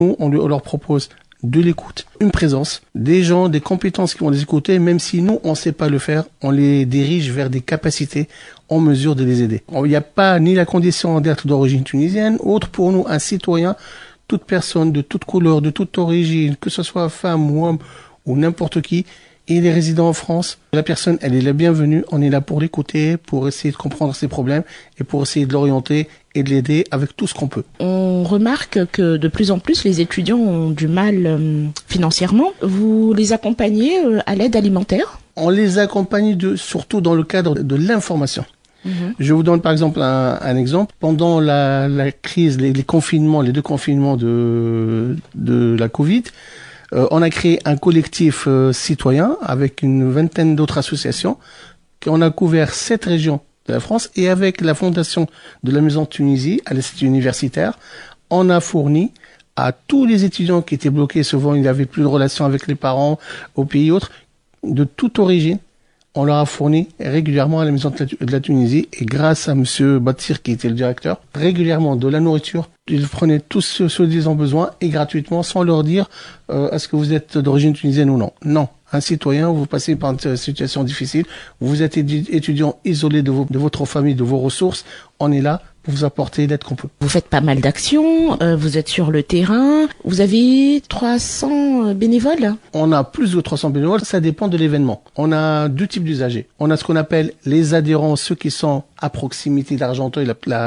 Nous, on leur propose de l'écoute, une présence, des gens, des compétences qui vont les écouter, même si nous, on ne sait pas le faire, on les dirige vers des capacités en mesure de les aider. Il n'y a pas ni la condition d'être d'origine tunisienne, autre pour nous, un citoyen, toute personne de toute couleur, de toute origine, que ce soit femme ou homme ou n'importe qui, il est résident en France. La personne, elle est la bienvenue. On est là pour l'écouter, pour essayer de comprendre ses problèmes et pour essayer de l'orienter et de l'aider avec tout ce qu'on peut. On remarque que de plus en plus, les étudiants ont du mal financièrement. Vous les accompagnez à l'aide alimentaire ? On les accompagne surtout dans le cadre de l'information. Je vous donne par exemple un exemple. Pendant la crise, les confinements, les 2 confinements de la Covid, on a créé un collectif citoyen avec une vingtaine d'autres associations. On a couvert 7 régions de la France et avec la fondation de la Maison de Tunisie à l'Institut universitaire, on a fourni à tous les étudiants qui étaient bloqués, souvent ils n'avaient plus de relation avec les parents au pays autres, de toute origine. On leur a fourni régulièrement à la Maison de la Tunisie et grâce à monsieur Batir qui était le directeur, régulièrement de la nourriture. Ils prenaient tous ceux qu'ils ont besoin et gratuitement sans leur dire est-ce que vous êtes d'origine tunisienne ou non. Non. Un citoyen, vous passez par une situation difficile, vous êtes étudiant isolé de votre famille, de vos ressources, on est là pour vous apporter l'aide qu'on peut. Vous faites pas mal d'actions, vous êtes sur le terrain, vous avez 300 bénévoles ? On a plus de 300 bénévoles, ça dépend de l'événement. On a 2 types d'usagers. On a ce qu'on appelle les adhérents, ceux qui sont à proximité d'Argenteuil,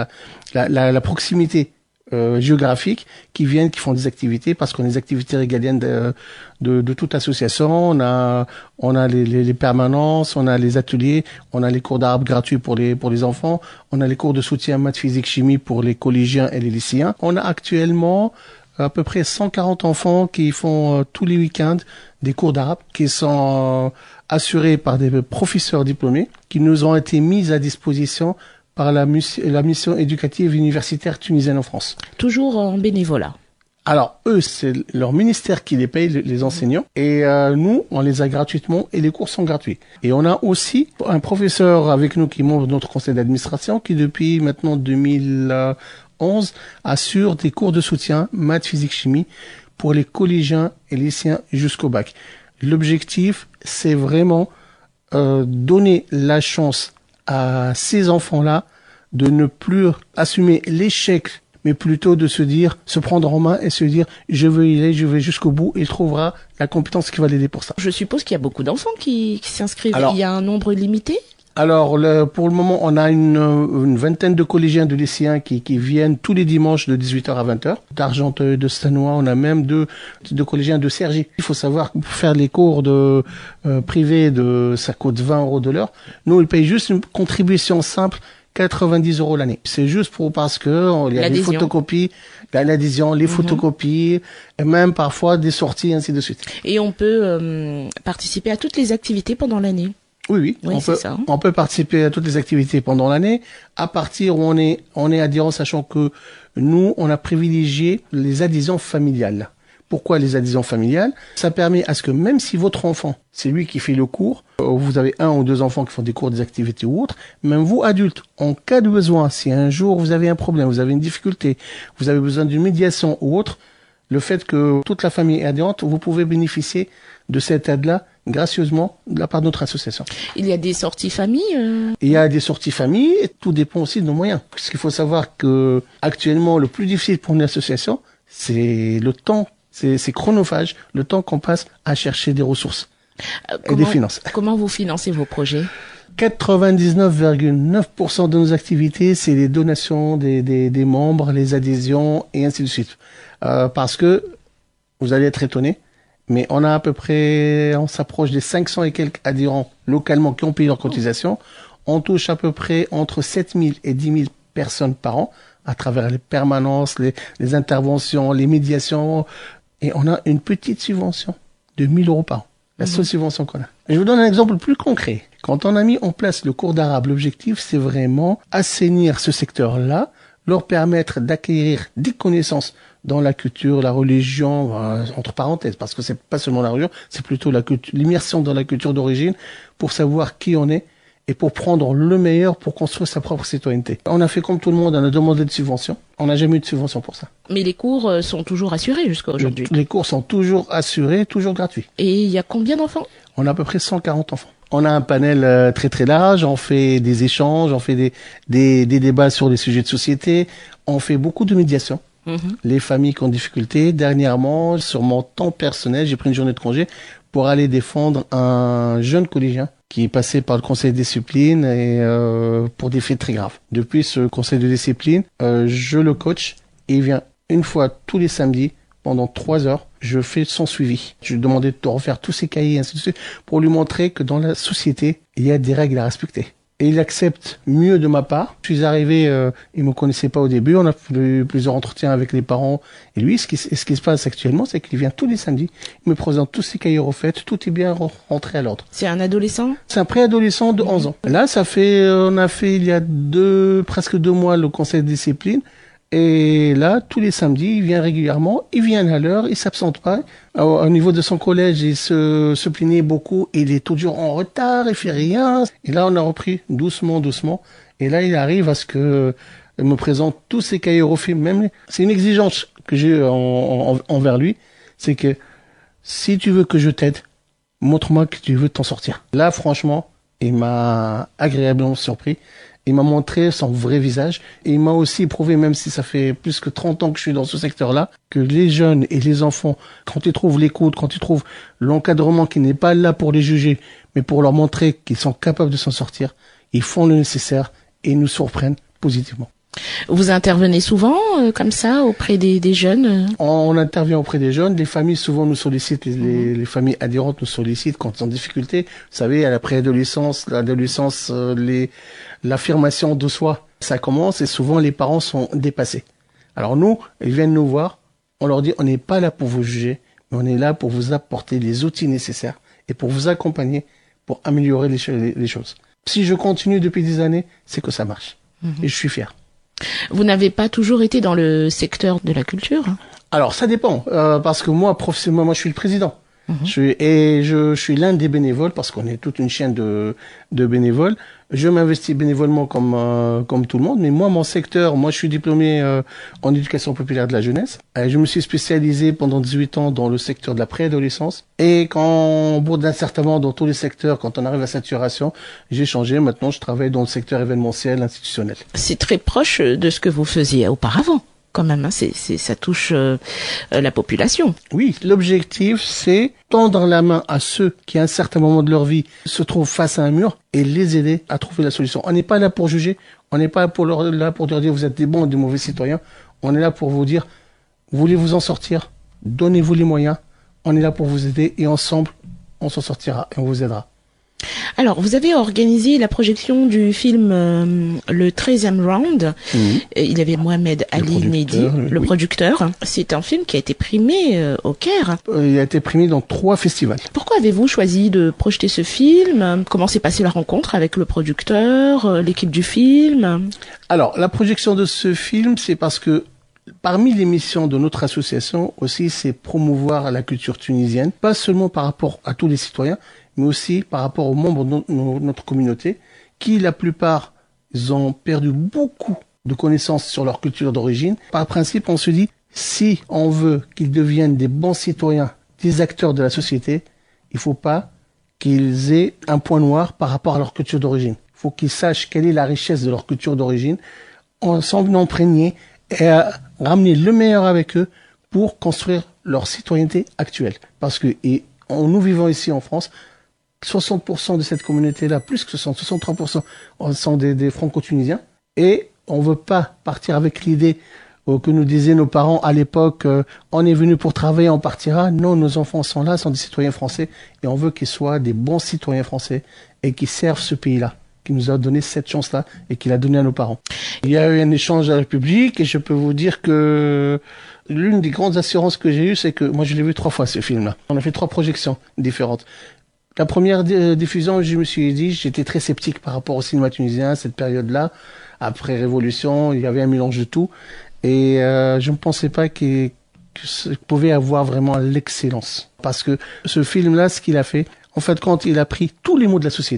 la proximité géographiques qui viennent, qui font des activités parce qu'on a des activités régaliennes de toute association. On a les permanences, on a les ateliers, on a les cours d'arabe gratuits pour les enfants, on a les cours de soutien maths, physique, chimie pour les collégiens et les lycéens. On a actuellement à peu près 140 enfants qui font tous les week-ends des cours d'arabe qui sont assurés par des professeurs diplômés qui nous ont été mis à disposition par la mission éducative universitaire tunisienne en France. Toujours en bénévolat. Alors, eux, c'est leur ministère qui les paye, les enseignants. Et nous, on les a gratuitement et les cours sont gratuits. Et on a aussi un professeur avec nous qui est membre de notre conseil d'administration qui, depuis maintenant 2011, assure des cours de soutien maths, physique, chimie pour les collégiens et lycéens jusqu'au bac. L'objectif, c'est vraiment donner la chance à ces enfants-là de ne plus assumer l'échec, mais plutôt de se prendre en main et se dire je veux y aller, je vais jusqu'au bout et il trouvera la compétence qui va l'aider pour ça. Je suppose qu'il y a beaucoup d'enfants qui s'inscrivent. Alors, il y a un nombre limité ? Alors, pour le moment, on a une vingtaine de collégiens, de lycéens qui viennent tous les dimanches de 18h à 20h. D'Argenteuil, de Stanois, on a même deux collégiens de Cergy. Il faut savoir que pour faire les cours privés, ça coûte 20 € de l'heure. Nous, ils payent juste une contribution simple, 90 € l'année. C'est juste parce que il y a des photocopies, l'adhésion, les photocopies, et même parfois des sorties, ainsi de suite. Et on peut participer à toutes les activités pendant l'année. Oui, on peut participer à toutes les activités pendant l'année, à partir où on est adhérent, sachant que nous, on a privilégié les adhésions familiales. Pourquoi les adhésions familiales? Ça permet à ce que même si votre enfant, c'est lui qui fait le cours, vous avez 1 ou 2 enfants qui font des cours, des activités ou autres, même vous, adultes, en cas de besoin, si un jour vous avez un problème, vous avez une difficulté, vous avez besoin d'une médiation ou autre, le fait que toute la famille est adhérente, vous pouvez bénéficier de cette aide-là gracieusement de la part de notre association. Il y a des sorties famille Il y a des sorties famille et tout dépend aussi de nos moyens. Parce qu'il faut savoir que actuellement, le plus difficile pour une association, c'est le temps, c'est chronophage, le temps qu'on passe à chercher des ressources et des finances. Comment vous financez vos projets? 99,9% de nos activités, c'est les donations des membres, les adhésions et ainsi de suite. Parce que, vous allez être étonnés, mais on a à peu près, on s'approche des 500 et quelques adhérents localement qui ont payé leur cotisation. On touche à peu près entre 7000 et 10 000 personnes par an à travers les permanences, les interventions, les médiations. Et on a une petite subvention de 1 000 € par an. La seule subvention qu'on a. Je vous donne un exemple plus concret. Quand on a mis en place le cours d'arabe, l'objectif, c'est vraiment assainir ce secteur-là, leur permettre d'acquérir des connaissances dans la culture, la religion, entre parenthèses, parce que c'est pas seulement la religion, c'est plutôt l'immersion dans la culture d'origine pour savoir qui on est et pour prendre le meilleur pour construire sa propre citoyenneté. On a fait comme tout le monde, on a demandé de subventions. On n'a jamais eu de subvention pour ça. Mais les cours sont toujours assurés jusqu'à aujourd'hui. Les cours sont toujours assurés, toujours gratuits. Et il y a combien d'enfants? On a à peu près 140 enfants. On a un panel très très large, on fait des échanges, on fait des débats sur des sujets de société, on fait beaucoup de médiation. Les familles qui ont des difficultés. Dernièrement, sur mon temps personnel, j'ai pris une journée de congé pour aller défendre un jeune collégien qui est passé par le conseil de discipline et pour des faits très graves. Depuis ce conseil de discipline, je le coach et il vient une fois tous les samedis pendant 3 heures. Je fais son suivi. Je lui demandais de refaire tous ses cahiers, ainsi de suite, pour lui montrer que dans la société, il y a des règles à respecter. Et il accepte mieux de ma part. Je suis arrivé, il me connaissait pas au début. On a fait plusieurs entretiens avec les parents. Et lui, ce qui se passe actuellement, c'est qu'il vient tous les samedis. Il me présente tous ses cahiers refaits. Tout est bien rentré à l'ordre. C'est un adolescent? C'est un préadolescent de 11 ans. Là, on a fait il y a presque 2 mois le conseil de discipline. Et là, tous les samedis, il vient régulièrement, il vient à l'heure, il s'absente pas. Au niveau de son collège, il se plaignait beaucoup, il est toujours en retard, il fait rien. Et là, on a repris doucement. Et là, il arrive à ce que il me présente tous ses cahiers refaits. Même, c'est une exigence que j'ai envers lui, c'est que si tu veux que je t'aide, montre-moi que tu veux t'en sortir. Là, franchement, il m'a agréablement surpris. Il m'a montré son vrai visage et il m'a aussi prouvé, même si ça fait plus que 30 ans que je suis dans ce secteur-là, que les jeunes et les enfants, quand ils trouvent l'écoute, quand ils trouvent l'encadrement qui n'est pas là pour les juger, mais pour leur montrer qu'ils sont capables de s'en sortir, ils font le nécessaire et ils nous surprennent positivement. Vous intervenez souvent comme ça auprès des jeunes? On intervient auprès des jeunes. Les familles souvent nous sollicitent, les familles adhérentes nous sollicitent quand ils sont en difficulté. Vous savez, à la préadolescence, l'adolescence, l'affirmation de soi, ça commence et souvent les parents sont dépassés. Alors nous, ils viennent nous voir, on leur dit on n'est pas là pour vous juger, mais on est là pour vous apporter les outils nécessaires et pour vous accompagner pour améliorer les choses. Si je continue depuis des années, c'est que ça marche. Et je suis fier. Vous n'avez pas toujours été dans le secteur de la culture? Alors ça dépend, parce que moi, professionnellement, je suis le président. Je suis l'un des bénévoles, parce qu'on est toute une chaîne de bénévoles. Je m'investis bénévolement comme tout le monde, mais moi, mon secteur, je suis diplômé en éducation populaire de la jeunesse. Je me suis spécialisé pendant 18 ans dans le secteur de la préadolescence. Et au bout d'un certain moment, dans tous les secteurs, quand on arrive à saturation, j'ai changé. Maintenant, je travaille dans le secteur événementiel, institutionnel. C'est très proche de ce que vous faisiez auparavant. Quand même, ça touche la population. Oui, l'objectif, c'est tendre la main à ceux qui, à un certain moment de leur vie, se trouvent face à un mur et les aider à trouver la solution. On n'est pas là pour juger, on n'est pas là pour leur dire vous êtes des bons ou des mauvais citoyens. On est là pour vous dire, voulez-vous en sortir? Donnez-vous les moyens. On est là pour vous aider et ensemble, on s'en sortira et on vous aidera. Alors, vous avez organisé la projection du film le 13e Round. Il y avait Mohamed Ali Nedi, le producteur. C'est un film qui a été primé au Caire. Il a été primé dans 3 festivals. Pourquoi avez-vous choisi de projeter ce film? Comment s'est passée la rencontre avec le producteur, l'équipe du film? Alors, la projection de ce film, c'est parce que parmi les missions de notre association aussi, c'est promouvoir la culture tunisienne, pas seulement par rapport à tous les citoyens, mais aussi par rapport aux membres de notre communauté, qui, la plupart, ils ont perdu beaucoup de connaissances sur leur culture d'origine. Par principe, on se dit, si on veut qu'ils deviennent des bons citoyens, des acteurs de la société, il faut pas qu'ils aient un point noir par rapport à leur culture d'origine. Il faut qu'ils sachent quelle est la richesse de leur culture d'origine, en s'en imprégner et à ramener le meilleur avec eux pour construire leur citoyenneté actuelle. Parce que, nous vivons ici en France, 60% de cette communauté-là, plus que 63% sont des franco-tunisiens. Et on veut pas partir avec l'idée que nous disaient nos parents à l'époque, on est venu pour travailler, on partira. Non, nos enfants sont là, sont des citoyens français. Et on veut qu'ils soient des bons citoyens français et qui servent ce pays-là, qui nous a donné cette chance-là et qu'il a donné à nos parents. Il y a eu un échange à la République et je peux vous dire que l'une des grandes assurances que j'ai eues, c'est que moi je l'ai vu 3 fois ce film-là. On a fait 3 projections différentes. La première diffusion, je me suis dit, j'étais très sceptique par rapport au cinéma tunisien, cette période-là. Après Révolution, il y avait un mélange de tout. Et je ne pensais pas que ça pouvait avoir vraiment l'excellence. Parce que ce film-là, ce qu'il a fait, en fait, quand il a pris tous les maux de la société,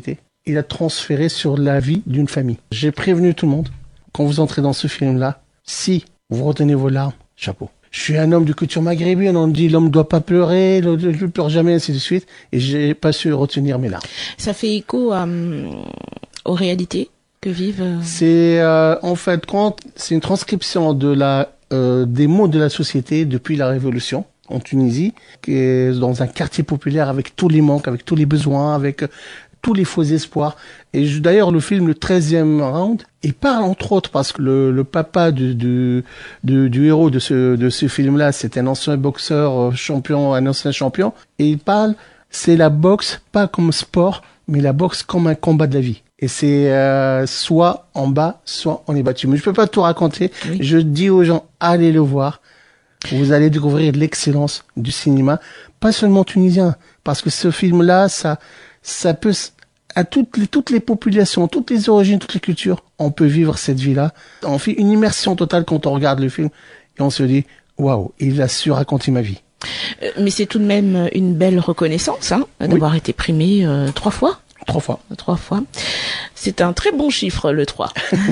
il a transféré sur la vie d'une famille. J'ai prévenu tout le monde, quand vous entrez dans ce film-là, si vous retenez vos larmes, chapeau. Je suis un homme de culture maghrébine, on dit l'homme ne doit pas pleurer, il ne pleure jamais, ainsi de suite, et j'ai pas su retenir mes larmes. Ça fait écho aux réalités que vivent... C'est en fait, c'est une transcription des mots de la société depuis la Révolution en Tunisie, qui est dans un quartier populaire avec tous les manques, avec tous les besoins, avec tous les faux espoirs. Et d'ailleurs, le film, le 13e round, il parle entre autres, parce que le papa du héros de ce film-là, c'est un ancien boxeur champion, un ancien champion, et il parle, c'est la boxe, pas comme sport, mais la boxe comme un combat de la vie. Et c'est soit en bas, soit on est battu. Mais je peux pas tout raconter. Oui. Je dis aux gens, allez le voir. Vous allez découvrir l'excellence du cinéma, pas seulement tunisien, parce que ce film-là, ça peut, à toutes les populations, toutes les origines, toutes les cultures, on peut vivre cette vie-là. On fait une immersion totale quand on regarde le film et on se dit, waouh, il a su raconter ma vie. Mais c'est tout de même une belle reconnaissance, d'avoir été primé 3 fois. 3 fois. 3 fois. C'est un très bon chiffre, le 3.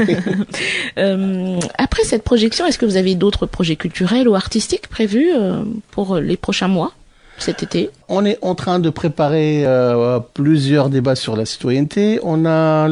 Après cette projection, est-ce que vous avez d'autres projets culturels ou artistiques prévus pour les prochains mois, cet été? On est en train de préparer plusieurs débats sur la citoyenneté. On a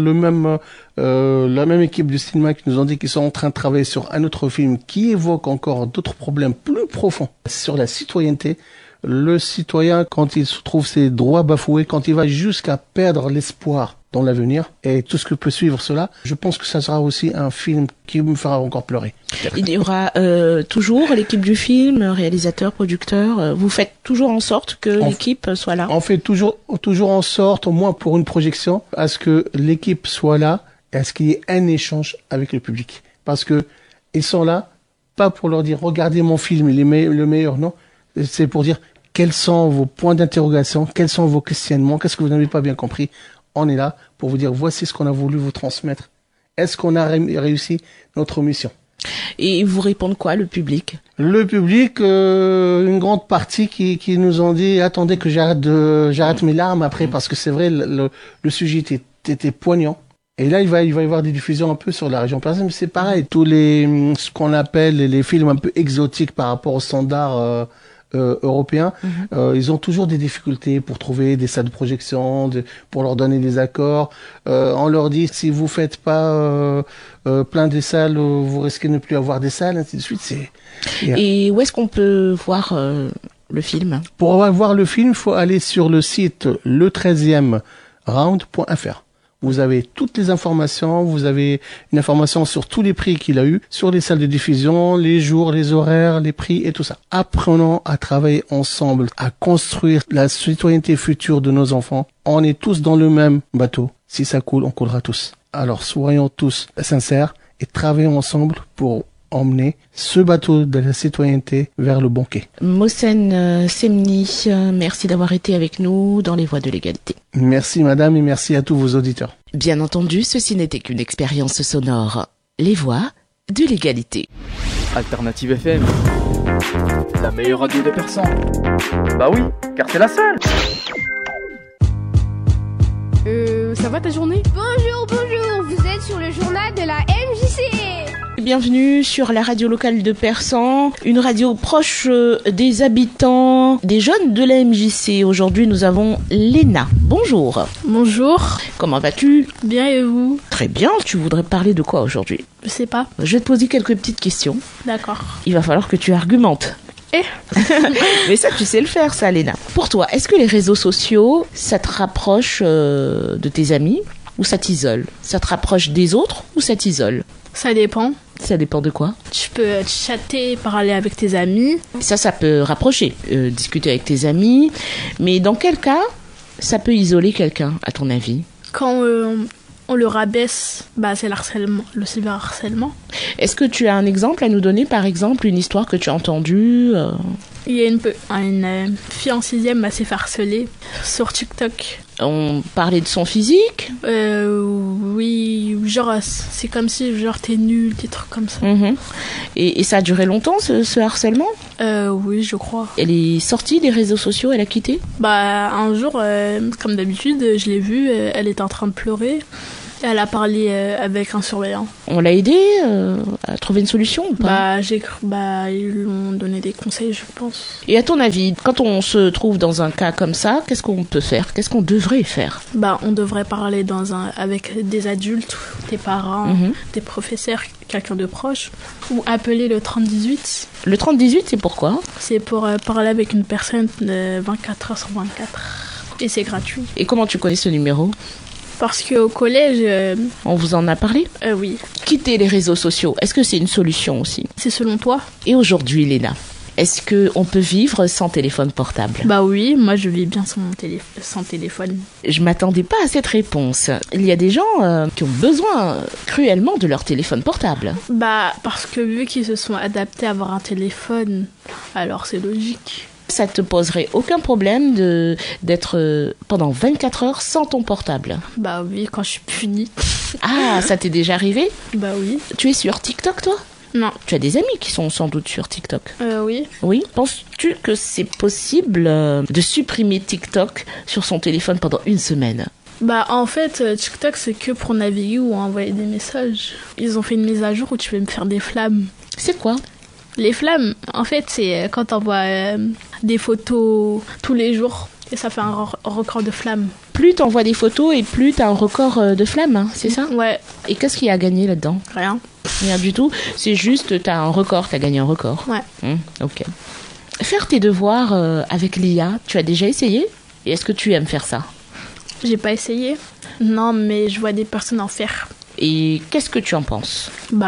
la même équipe du cinéma qui nous ont dit qu'ils sont en train de travailler sur un autre film qui évoque encore d'autres problèmes plus profonds sur la citoyenneté. Le citoyen, quand il se trouve ses droits bafoués, quand il va jusqu'à perdre l'espoir dans l'avenir et tout ce que peut suivre cela, je pense que ça sera aussi un film qui me fera encore pleurer. Il y aura toujours l'équipe du film, réalisateur, producteur. Vous faites toujours en sorte que l'équipe soit là? On fait toujours en sorte, au moins pour une projection, à ce que l'équipe soit là et à ce qu'il y ait un échange avec le public. Parce que ils sont là, pas pour leur dire « Regardez mon film, il est le meilleur », non. C'est pour dire quels sont vos points d'interrogation, quels sont vos questionnements, qu'est-ce que vous n'avez pas bien compris. On est là pour vous dire voici ce qu'on a voulu vous transmettre. Est-ce qu'on a réussi notre mission? Et ils vous répondent quoi, le public? Le public, une grande partie qui nous ont dit attendez que j'arrête mes larmes après, parce que c'est vrai, le sujet était poignant. Et là, il va y avoir des diffusions un peu sur la région parisienne, mais c'est pareil. Tous ce qu'on appelle les films un peu exotiques par rapport aux standards européens, ils ont toujours des difficultés pour trouver des salles de projection, pour leur donner des accords. On leur dit si vous faites pas plein des salles, vous risquez de ne plus avoir des salles, ainsi de suite. Et où est-ce qu'on peut voir le film? Pour voir le film, il faut aller sur le site le13eround.fr. Vous avez toutes les informations, vous avez une information sur tous les prix qu'il a eu, sur les salles de diffusion, les jours, les horaires, les prix et tout ça. Apprenons à travailler ensemble, à construire la citoyenneté future de nos enfants. On est tous dans le même bateau. Si ça coule, on coulera tous. Alors soyons tous sincères et travaillons ensemble pour emmener ce bateau de la citoyenneté vers le bon quai. Mohsen Semni, merci d'avoir été avec nous dans les voies de l'égalité. Merci madame et merci à tous vos auditeurs. Bien entendu, ceci n'était qu'une expérience sonore. Les voies de l'égalité. Alternative FM, la meilleure radio de Persan. Bah oui, car c'est la seule. Ça va ta journée? Bonjour, vous êtes sur le journal de la MJC. Bienvenue sur la radio locale de Persan, une radio proche des habitants, des jeunes de la MJC. Aujourd'hui, nous avons Léna. Bonjour. Bonjour. Comment vas-tu? Bien, et vous? Très bien. Tu voudrais parler de quoi aujourd'hui? Je sais pas. Je vais te poser quelques petites questions. D'accord. Il va falloir que tu argumentes. Mais ça, tu sais le faire, ça, Léna. Pour toi, est-ce que les réseaux sociaux, ça te rapproche de tes amis ou ça t'isole? Ça te rapproche des autres ou ça t'isole? Ça dépend. Ça dépend de quoi? Tu peux chatter, parler avec tes amis. Ça peut rapprocher, discuter avec tes amis. Mais dans quel cas, ça peut isoler quelqu'un, à ton avis? Quand on le rabaisse, c'est l'harcèlement, le cyberharcèlement. Est-ce que tu as un exemple à nous donner, par exemple, une histoire que tu as entendue Il y a une fille en 6e, s'est fait harceler sur TikTok. On parlait de son physique. Oui, genre c'est comme si genre t'es nul, des trucs comme ça. Et ça a duré longtemps ce harcèlement? Oui, je crois. Elle est sortie des réseaux sociaux, elle a quitté? Bah un jour, comme d'habitude, je l'ai vue, elle était en train de pleurer. Elle a parlé avec un surveillant. On l'a aidée à trouver une solution ou pas? Ils lui ont donné des conseils, je pense. Et à ton avis, quand on se trouve dans un cas comme ça, qu'est-ce qu'on peut faire? Qu'est-ce qu'on devrait faire? On devrait parler avec des adultes, des parents, des professeurs, quelqu'un de proche, ou appeler le 3018. Le 3018, c'est pourquoi? C'est pour parler avec une personne 24 heures sur 24. Et c'est gratuit. Et comment tu connais ce numéro? Parce qu'au collège... On vous en a parlé? Oui. Quitter les réseaux sociaux, est-ce que c'est une solution aussi? C'est selon toi? Et aujourd'hui, Léna, est-ce qu'on peut vivre sans téléphone portable? Bah oui, moi je vis bien sans téléphone. Je m'attendais pas à cette réponse. Il y a des gens qui ont besoin cruellement de leur téléphone portable. Parce que vu qu'ils se sont adaptés à avoir un téléphone, alors c'est logique. Ça te poserait aucun problème d'être pendant 24 heures sans ton portable? Bah oui, quand je suis punie. Ah, ça t'est déjà arrivé? Bah oui. Tu es sur TikTok, toi? Non. Tu as des amis qui sont sans doute sur TikTok? Oui. Oui. Penses-tu que c'est possible de supprimer TikTok sur son téléphone pendant une semaine? En fait, TikTok, c'est que pour naviguer ou envoyer des messages. Ils ont fait une mise à jour où tu peux me faire des flammes. C'est quoi? Les flammes, en fait, c'est quand t'envoies des photos tous les jours et ça fait un record de flammes. Plus t'envoies des photos et plus t'as un record de flammes, hein, c'est ça? Ouais. Et qu'est-ce qu'il y a à gagner là-dedans? Rien. Rien du tout. C'est juste t'as un record, t'as gagné un record. Ouais. Ok. Faire tes devoirs avec l'IA, tu as déjà essayé? Et est-ce que tu aimes faire ça? J'ai pas essayé. Non, mais je vois des personnes en faire. Et qu'est-ce que tu en penses?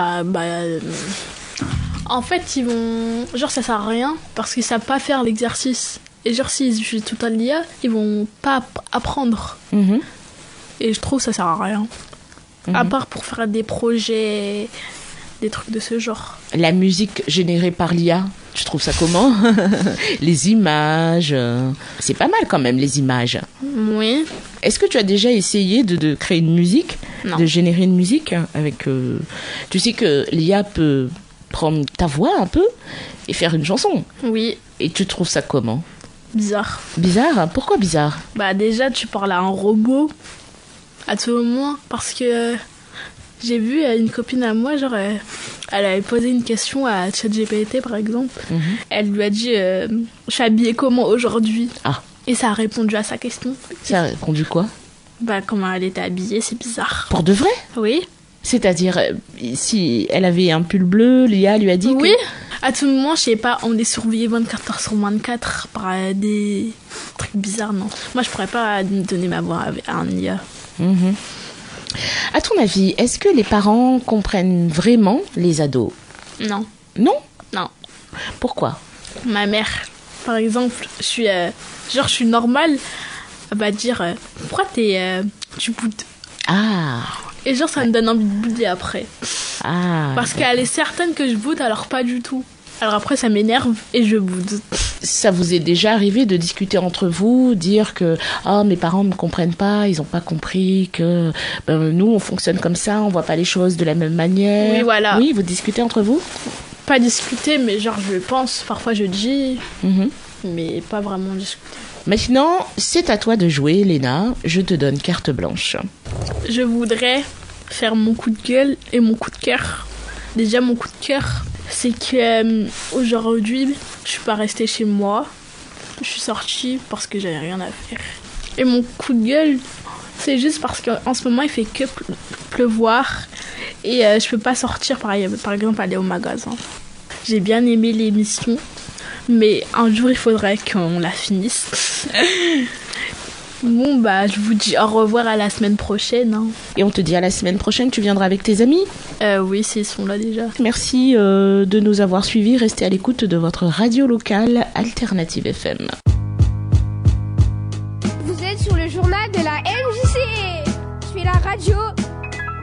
En fait, ils vont... Genre, ça sert à rien parce qu'ils savent pas faire l'exercice. Et genre, s'ils utilisent tout le temps l'IA, ils vont pas apprendre. Et je trouve que ça sert à rien. À part pour faire des projets, des trucs de ce genre. La musique générée par l'IA, tu trouves ça comment? Les images, c'est pas mal quand même, les images. Oui. Est-ce que tu as déjà essayé de créer une musique? Non. De générer une musique avec... Tu sais que l'IA peut prendre ta voix un peu et faire une chanson. Oui. Et tu trouves ça comment? Bizarre. Bizarre? Pourquoi bizarre? Déjà, tu parles à un robot à tout moment parce que j'ai vu une copine à moi, genre, elle avait posé une question à ChatGPT, par exemple. Elle lui a dit je suis habillée comment aujourd'hui? Ah. Et ça a répondu à sa question. Ça a répondu quoi? Comment elle était habillée, c'est bizarre. Pour de vrai? Oui. C'est-à-dire, si elle avait un pull bleu, l'IA lui a dit oui, à tout moment, je sais pas, on est surveillé 24 heures sur 24 par des trucs bizarres, non. Moi, je pourrais pas donner ma voix à un IA. À ton avis, est-ce que les parents comprennent vraiment les ados? Non. Non? Non. Pourquoi? Ma mère, par exemple, je suis normale, elle va dire pourquoi tu boudes? Ah. Et genre, ça me donne envie de bouder après. Ah. Parce qu'elle est certaine que je boude, alors pas du tout. Alors après, ça m'énerve et je boude. Ça vous est déjà arrivé de discuter entre vous, dire que mes parents ne me comprennent pas, ils n'ont pas compris que nous, on fonctionne comme ça, on voit pas les choses de la même manière. Oui, voilà. Oui, vous discutez entre vous? Pas discuter, mais genre, je pense, parfois je dis, mais pas vraiment discuter. Maintenant, c'est à toi de jouer, Léna. Je te donne carte blanche. Je voudrais faire mon coup de gueule et mon coup de cœur. Déjà, mon coup de cœur, c'est que aujourd'hui, je suis pas restée chez moi. Je suis sortie parce que j'avais rien à faire. Et mon coup de gueule, c'est juste parce qu'en ce moment, il fait que pleuvoir. Et je peux pas sortir, par exemple, aller au magasin. J'ai bien aimé l'émission. Mais un jour, il faudrait qu'on la finisse. Bon, je vous dis au revoir à la semaine prochaine. Hein. Et on te dit à la semaine prochaine, tu viendras avec tes amis? Oui, s'ils sont là déjà. Merci de nous avoir suivis. Restez à l'écoute de votre radio locale Alternative FM. Vous êtes sur le journal de la MJC. Je fais la radio